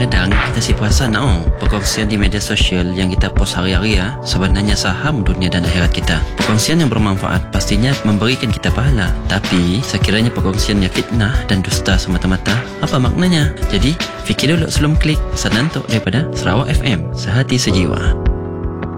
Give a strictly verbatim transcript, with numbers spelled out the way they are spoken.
kadang-kadang kita si perasan oh, perkongsian di media sosial yang kita post hari-hari ya, sebenarnya saham dunia dan akhirat kita. Perkongsian yang bermanfaat pastinya memberikan kita pahala. Tapi sekiranya perkongsiannya fitnah dan dusta semata-mata, apa maknanya? Jadi fikir dulu sebelum klik. Pesanan untuk daripada Sarawak F M, sehati sejiwa.